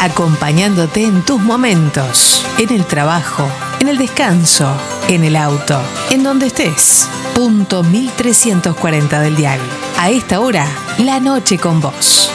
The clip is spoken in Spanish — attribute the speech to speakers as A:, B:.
A: acompañándote en tus momentos, en el trabajo, en el descanso, en el auto, en donde estés. Punto 1340 del dial. A esta hora, la noche con vos.